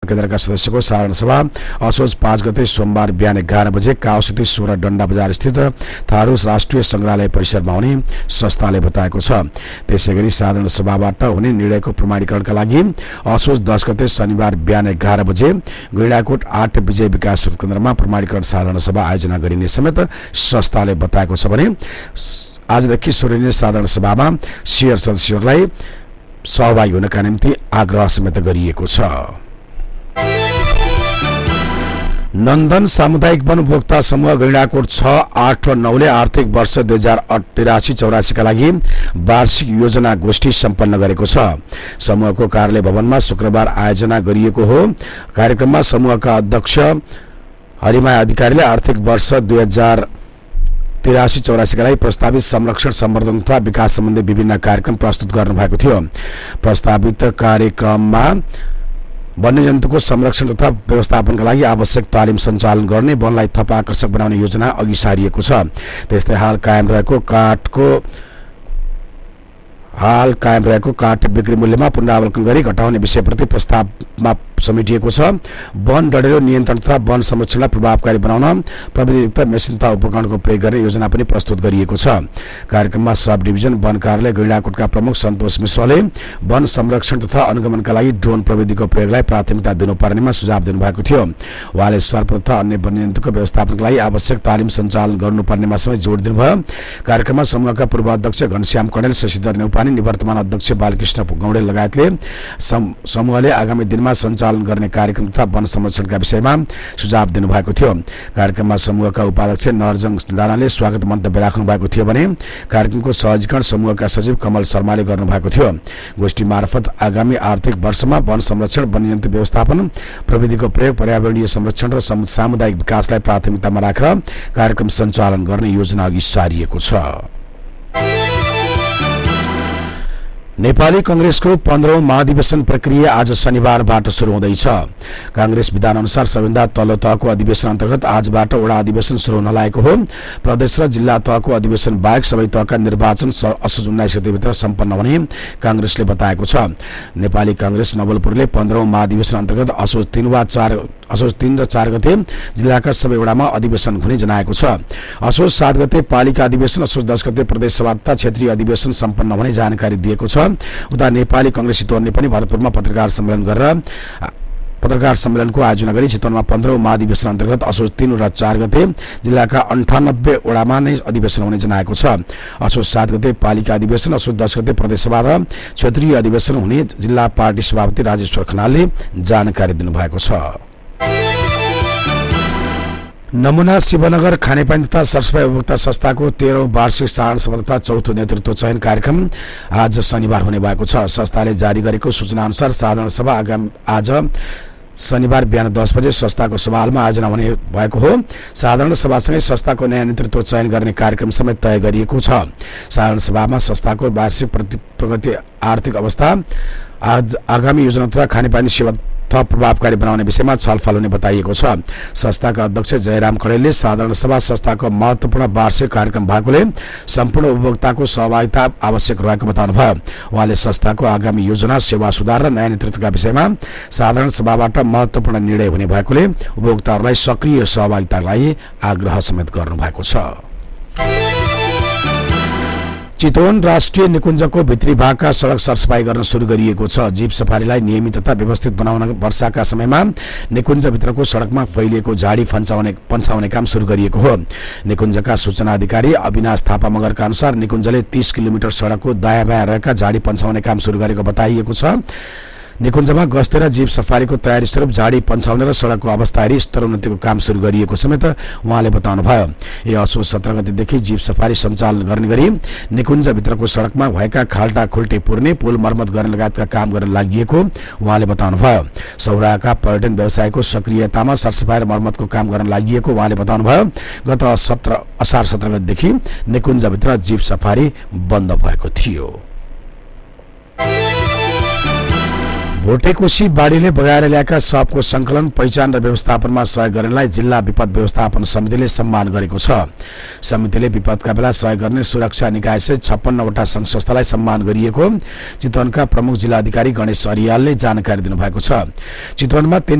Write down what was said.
केन्द्रका सदस्यको साधारण सभा असोज 5 गते सोमबार बिहान 11 बजे काउसिटी 16 डण्डा बजार स्थित थारू राष्ट्रिय संग्रहालय परिसरमा हुने संस्थाले बताएको छ। त्यसैगरी साधारण सभाबाट हुने निर्णयको प्रमाणीकरणका लागि असोज 10 गते शनिबार बिहान 11 बजे गैंडाकोट 8 विजय विकास केन्द्रमा प्रमाणीकरण साधारण सभा आयोजना गरिने समेत संस्थाले बताएको छ भने आजदेखि सुरु हुने साधारण सभामा शेयर सदस्यहरूलाई सहभागी हुनका निम्ति आग्रह समेत गरिएको छ। नन्दन सामुदायिक वन उपभोक्ता समूह गैंडाकोट 6, 8 र 9 ले आर्थिक वर्ष 2083-84 का लागि वार्षिक योजना गोष्ठी सम्पन्न गरेको छ। समूहको कार्यालय भवनमा शुक्रबार आयोजना गरिएको हो। कार्यक्रममा समूहका अध्यक्ष हरिमाया अधिकारीले आर्थिक वर्ष 2083-84 का लागि प्रस्तावित संरक्षण, संवर्धन तथा विकास सम्बन्धी विभिन्न कार्यक्रम प्रस्तुत गर्नुभएको थियो। प्रस्तावित कार्यक्रममा वन्यजन्तुको संरक्षण तथा व्यवस्थापनका लागि आवश्यक तालिम सञ्चालन गर्ने, वनलाई थप आकर्षक बनाउने योजना अघि सारिएको छ। त्यस्तै हाल कायम रहेको काठ बिक्री मूल्यमा पुनरावलोकन गरी घटाउने विषयप्रति प्रस्तावमा समेटिएको छ। वन डढेलो नियन्त्रण तथा वन संरक्षणलाई प्रभावकारी बनाउन प्रविधियुक्त मेसिन तथा उपकरणको प्रयोग गर्ने योजना पनि प्रस्तुत गरिएको छ। कार्यक्रममा सब डिभिजन वन कार्यालय गैंडाकोटका प्रमुख सन्तोष मिश्रले वन संरक्षण तथा अनुगमनका लागि ड्रोन प्रविधिको प्रयोगलाई प्राथमिकता दिनुपर्नेमा सुझाव दिनुभएको थियो। उहाँले सर्प तथा अन्य वन्यजन्तुको व्यवस्थापनका लागि आवश्यक तालिम सञ्चालन गर्नुपर्नेमा समेत जोड दिनुभयो। कार्यक्रममा समूहका पूर्व अध्यक्ष घनश्याम कणेल, शशिधर नेउपाने, निवर्तमान अध्यक्ष बालकृष्ण गौडेल लगायतले समूहले आगामी दिनमा सञ्चालन गर्ने कार्यक्रम तथा वन संरक्षणका विषयमा सुझाव दिनुभएको थियो। कार्यक्रममा समूहका उपाध्यक्ष नरजङ राणाले स्वागत मन्तव्य राख्नु भएको थियो भने कार्यक्रमको सहजीकरण समूहका सचिव कमल शर्माले गर्नुभएको थियो। गोष्ठी मार्फत आगामी आर्थिक वर्षमा वन संरक्षण, वन्यजन्तु व्यवस्थापन, प्रविधिको प्रयोग, पर्यावरणीय संरक्षण र सामुदायिक विकासलाई प्राथमिकतामा राखेर कार्यक्रम सञ्चालन गर्ने योजना अघि सारिएको छ। नेपाली कांग्रेसको 15औं महाधिवेशन प्रक्रिया आज शनिबारबाट सुरु हुँदैछ। कांग्रेस विधान अनुसार सबैभन्दा तल्लो तहको अधिवेशन अन्तर्गत आजबाट वडा अधिवेशन सुरु हुन लागेको हो। प्रदेश र जिल्ला तहको अधिवेशन बाहेक सबै तहका निर्वाचन असोज 19 गतेभित्र सम्पन्न हुने कांग्रेसले बताएको छ। नेपाली कांग्रेस नवलपुरले 15औं महाधिवेशन अन्तर्गत असोज 3 र 4 गते जिल्लाका सबै वडामा अधिवेशन हुने जनाएको छ। असोज 7 गते पालिका अधिवेशन, असोज 10 गते प्रदेश सभा तथा क्षेत्रीय अधिवेशन सम्पन्न हुने जानकारी दिएको छ। उता नेपाली कांग्रेस चितवनले पनि भरतपुरमा पत्रकार सम्मेलनको आयोजना गरी चितवनमा 15औं महाधिवेशन अन्तर्गत असोज 3 र 4 गते जिल्लाका 98 वडामा नै अधिवेशन हुने जनाएको छ। असोज 7 गते पालिका अधिवेशन, असोज 10 गते प्रदेश सभा र क्षेत्रीय अधिवेशन हुने जिल्ला पार्टी सभापति राजेश्वर खनालले जानकारी दिनुभएको छ। नमुना शिवनगर खानेपानी तथा सरसफाई उपभोक्ता संस्थाको 13औं वार्षिक साधारण सभा तथा चौथो नेतृत्व चयन कार्यक्रम आज शनिबार हुने भएको छ। संस्थाले जारी गरेको सूचना अनुसार साधारण सभा आज शनिबार बिहान 10 बजे संस्थाको सभा हलमा आयोजना हुने भएको हो। साधारण सभासँगै संस्थाको नयाँ नेतृत्व चयन गर्ने कार्यक्रम समेत तय गरिएको छ। साधारण सभामा संस्थाको वार्षिक प्रगति, आर्थिक अवस्था, आगामी योजना तथा खानेपानी सेवा थप प्रभावकारी बनाउने विषयमा छलफल हुने बताइएको छ। संस्थाका अध्यक्ष जयराम कणेलले साधारण सभा संस्थाको महत्वपूर्ण वार्षिक कार्यक्रम भएकोले सम्पूर्ण उपभोक्ताको सहभागिता आवश्यक रहेको बताउनुभयो। उहाँले संस्थाको आगामी योजना, सेवा सुधार र नयाँ नेतृत्वका विषयमा साधारण सभाबाट महत्वपूर्ण निर्णय हुने भएकोले उपभोक्ताहरूलाई सक्रिय सहभागिताका लागि आग्रह समेत गर्नुभएको छ। चितवन राष्ट्रिय निकुञ्जको भित्री भागका सडक सरसफाई गर्न सुरु गरिएको छ। जीप सफारीलाई नियमित तथा व्यवस्थित बनाउन वर्षाका समयमा निकुञ्जभित्रको सडकमा फैलिएको झाडी पन्छाउने काम सुरु गरिएको हो। निकुञ्जका सूचना अधिकारी अविनाश थापा मगरका अनुसार निकुञ्जले 30 किलोमिटर सडकको दायाँ बायाँ रहेका झाडी पन्छाउने काम सुरु गरेको बताइएको छ। निकुञ्जमा गस्ती र जीप सफारीको तयारी स्वरूप झाडी पन्छाउने र सडकको अवस्था हेरी स्तरोन्नतिको काम सुरु गरिएको समेत उहाँले बताउनुभयो। असोज 17 गतेदेखि जीप सफारी सञ्चालन गर्ने गरी निकुञ्जभित्रको सडकमा भएका खाल्टा खुल्टे पुर्ने, पुल मर्मत गर्ने लगायतका काम गर्न लागि उहाँले बताउनुभयो। सौराहाका पर्यटन व्यवसायको सक्रियतामा सरसफाई र मर्मतको काम गर्न लागि उहाँले बताउनुभयो। गत असार 17 गतेदेखि निकुञ्जभित्र जीप सफारी बन्द भएको थियो। भोटेकोशी बाढीले बगाएर ल्याएका सबको संकलन, पहिचान र व्यवस्थापनमा सहयोग गर्नेलाई जिल्ला विपद व्यवस्थापन समितिले सम्मान गरेको छ। समितिले विपदका बेला सहयोग गर्ने सुरक्षा निकायसहित 56 वटा संघ संस्थालाई सम्मान गरिएको चितवनका प्रमुख जिल्लाधिकारी गणेश अरियालले जानकारी दिनुभएको छ। चितवनमा